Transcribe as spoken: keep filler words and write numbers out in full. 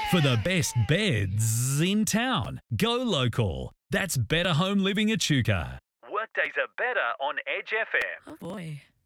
For the best beds in town, go local. That's Better Home Living Echuca. Workdays are better on Edge F M. Oh boy.